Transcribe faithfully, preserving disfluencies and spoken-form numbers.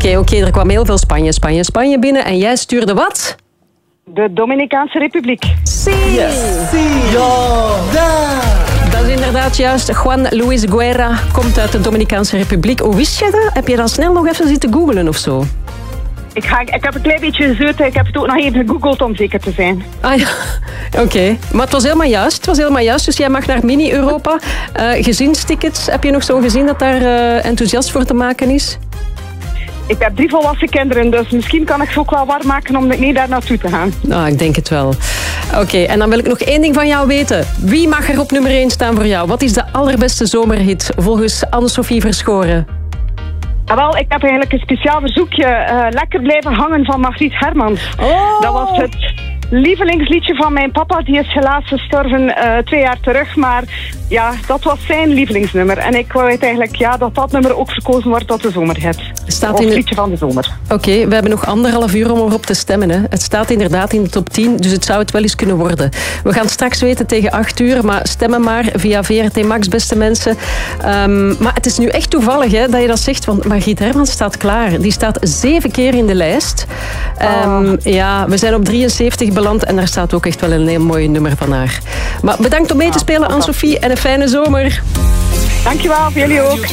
Oké, okay, oké, okay, er kwam heel veel Spanje, Spanje, Spanje binnen. En jij stuurde wat? De Dominicaanse Republiek. Sí. Yes. Sí. Ja. Daar. Dat is inderdaad juist. Juan Luis Guerra komt uit de Dominicaanse Republiek. Hoe wist je dat? Heb je dat snel nog even zitten googlen of zo? Ik, ga, ik heb een klein beetje gezeurd. Ik heb het ook nog even gegoogeld om zeker te zijn. Ah ja, oké. Okay. Maar het was helemaal juist. Het was helemaal juist. Dus jij mag naar Mini-Europa. Uh, gezinstickets. Heb je nog zo'n gezin dat daar uh, enthousiast voor te maken is? Ik heb drie volwassen kinderen, dus misschien kan ik ze ook wel warm maken om niet daar naartoe te gaan. Nou, ik denk het wel. Oké, okay, en dan wil ik nog één ding van jou weten. Wie mag er op nummer één staan voor jou? Wat is de allerbeste zomerhit volgens Anne-Sophie Verschoren? Ah, wel, ik heb eigenlijk een speciaal verzoekje. Uh, lekker blijven hangen van Margriet Hermans. Oh. Dat was het lievelingsliedje van mijn papa. Die is helaas gestorven uh, twee jaar terug. Maar ja, dat was zijn lievelingsnummer. En ik wou eigenlijk ja, dat dat nummer ook verkozen wordt tot de zomerhit. Staat of in het liedje van de zomer. Oké, okay, we hebben nog anderhalf uur om erop te stemmen. Hè. Het staat inderdaad in de top tien, dus het zou het wel eens kunnen worden. We gaan straks weten tegen acht uur, maar stemmen maar via V R T Max, beste mensen. Um, maar het is nu echt toevallig hè, dat je dat zegt, want Margriet Hermans staat klaar. Die staat zeven keer in de lijst. Um, oh. Ja, we zijn op drieënzeventig beland en daar staat ook echt wel een heel mooi nummer van haar. Maar bedankt om mee te spelen, Anne-Sophie, en een fijne zomer. Dankjewel, voor jullie ook.